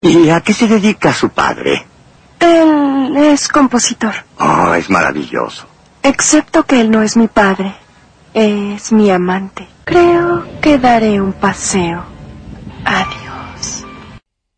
¿Y a qué se dedica su padre? Él es compositor. Oh, es maravilloso. Excepto que él no es mi padre. Es mi amante. Creo que daré un paseo.